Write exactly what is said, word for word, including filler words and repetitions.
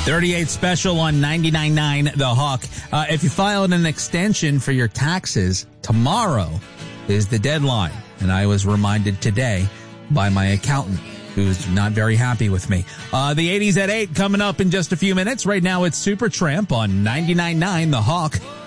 thirty-eight special on ninety-nine point nine The Hawk. Uh, if you filed an extension for your taxes, tomorrow is the deadline. And I was reminded today by my accountant, who's not very happy with me. Uh, the eighties at eight coming up in just a few minutes. Right now it's Supertramp on ninety-nine point nine The Hawk.